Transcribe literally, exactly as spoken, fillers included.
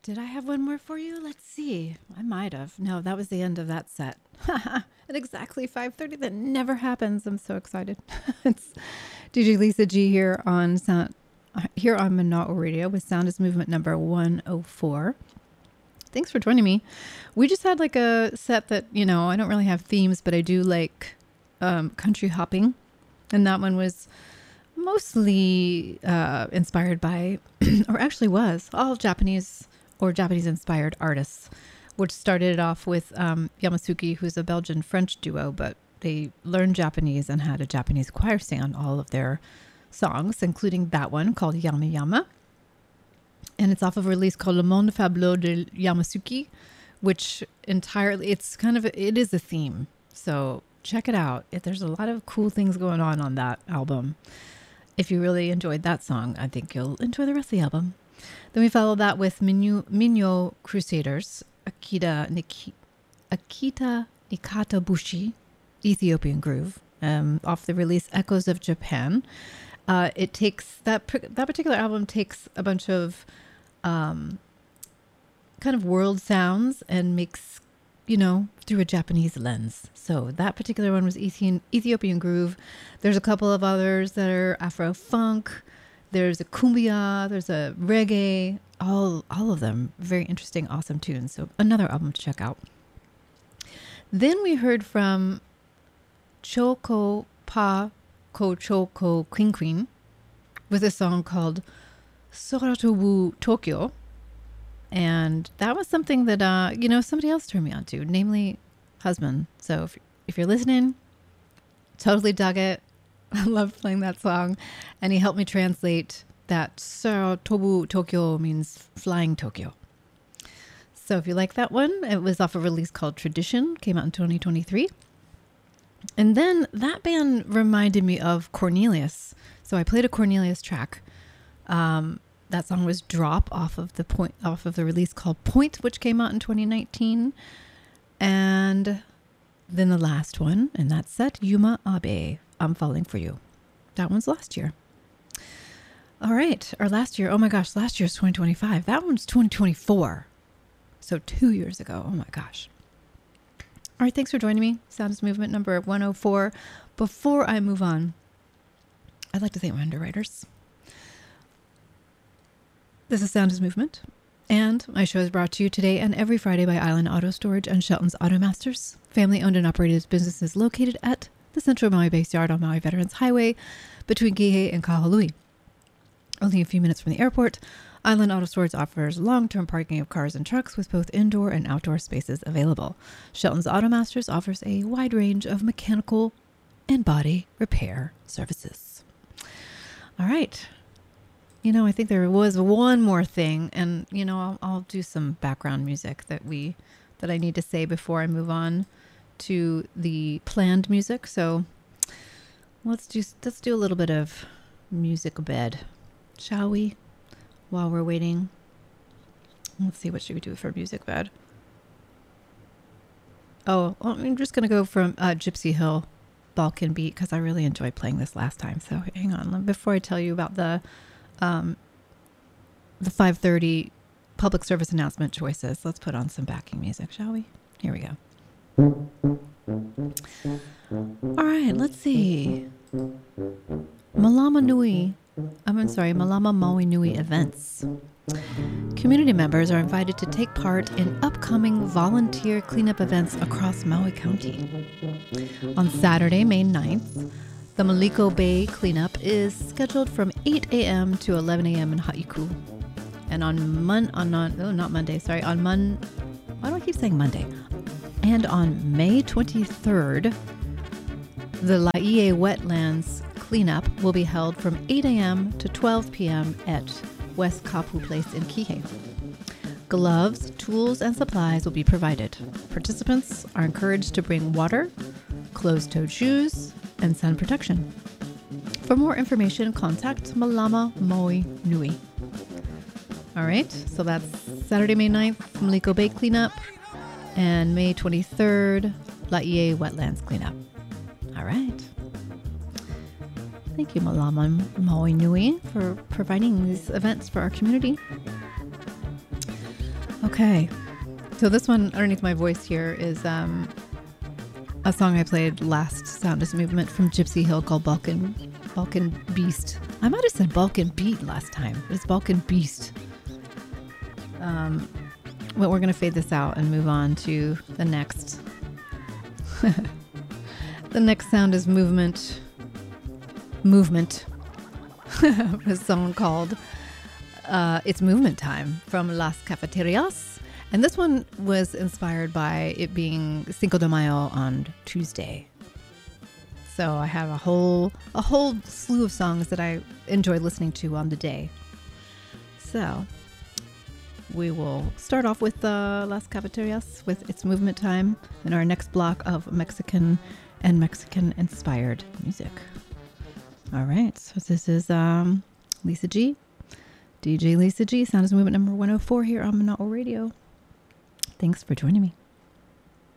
Did I have one more for you? Let's see. I might have. No, that was the end of that set. At exactly five thirty. That never happens. I'm so excited. It's D J Lisa G here on sound, here on Mana'o Radio with Sound is Movement number one oh four. Thanks for joining me. We just had like a set that, you know, I don't really have themes, but I do like um, country hopping. And that one was mostly uh, inspired by, or actually was, all Japanese or Japanese-inspired artists, which started off with um, Yamasuki, who's a Belgian-French duo, but they learned Japanese and had a Japanese choir sing on all of their songs, including that one called Yama Yama. And it's off of a release called Le Monde Fabuleux de Yamasuki, which entirely, it's kind of, it is a theme. So check it out. It, there's a lot of cool things going on on that album. If you really enjoyed that song, I think you'll enjoy the rest of the album. Then we follow that with Minyo, Minyo Crusaders, Akita, Niki, Akita Nikata Bushi, Ethiopian Groove, um, off the release Echoes of Japan. Uh, it takes, that that particular album takes a bunch of um, kind of world sounds and makes, you know, through a Japanese lens. So that particular one was Ethiopian, Ethiopian Groove. There's a couple of others that are Afro Funk. There's a cumbia, there's a reggae, all all of them very interesting, awesome tunes. So another album to check out. Then we heard from Choko Pa Ko Choko Queen Queen with a song called Soratobu Tokyo. And that was something that, uh, you know, somebody else turned me on to, namely husband. So if, if you're listening, totally dug it. I love playing that song. And he helped me translate that Saratobu Tokyo means flying Tokyo. So if you like that one, it was off a release called Tradition, came out in twenty twenty-three. And then that band reminded me of Cornelius. So I played a Cornelius track. Um, that song was Drop off of the point off of the release called Point, which came out in twenty nineteen. And then the last one in that set, Yuma Abe, I'm Falling for You. That one's last year. All right. Or last year. Oh my gosh. Last year's twenty twenty-five. That one's twenty twenty-four. So two years ago. Oh my gosh. All right. Thanks for joining me. Sound is Movement number one oh four. Before I move on, I'd like to thank my underwriters. This is Sound is Movement. And my show is brought to you today and every Friday by Island Auto Storage and Shelton's Auto Masters, family owned and operated businesses located at the Central Maui Base Yard on Maui Veterans Highway between Kihei and Kahului. Only a few minutes from the airport, Island Auto Storage offers long-term parking of cars and trucks with both indoor and outdoor spaces available. Shelton's Auto Masters offers a wide range of mechanical and body repair services. All right. You know, I think there was one more thing, and, you know, I'll, I'll do some background music that we, that I need to say before I move on to the planned music. So let's do let's do a little bit of music bed, shall we? While we're waiting, let's see, what should we do for music bed? Oh, well, I'm just gonna go from uh, Gypsy Hill, Balkan Beat, because I really enjoyed playing this last time. So hang on, before I tell you about the um, the five thirty public service announcement choices, let's put on some backing music, shall we? Here we go. All right, let's see. Malama Nui, I'm sorry, Malama Maui Nui events. Community members are invited to take part in upcoming volunteer cleanup events across Maui County. On Saturday, May ninth, the Maliko Bay cleanup is scheduled from eight a.m. to eleven a.m. in Haiku. And on Mon, on, on oh, not Monday, sorry, on Mon, why do I keep saying Monday? And on May twenty-third, the Laie Wetlands cleanup will be held from eight a.m. to twelve p.m. at West Kapu Place in Kihei. Gloves, tools, and supplies will be provided. Participants are encouraged to bring water, closed-toed shoes, and sun protection. For more information, contact Malama Maui Nui. All right, so that's Saturday, May ninth, Maliko Bay cleanup, and May twenty-third, Laie Wetlands cleanup. All right. Thank you, Malama Maui Nui, for providing these events for our community. Okay. So this one underneath my voice here is um, a song I played last Sound is Movement from Gypsy Hill called Balkan Balkan Beast. I might have said Balkan Beat last time. It's Balkan Beast. Um, but we're going to fade this out and move on to the next. The next sound is Movement. Movement. A song called uh, It's Movement Time from Las Cafeterias. And this one was inspired by it being Cinco de Mayo on Tuesday. So I have a whole a whole slew of songs that I enjoy listening to on the day. So we will start off with uh, Las Cafeterias with It's Movement Time in our next block of Mexican and Mexican-inspired music. All right, so this is um, Lisa G, D J Lisa G, Sound is Movement number one oh four here on Monotl Radio. Thanks for joining me.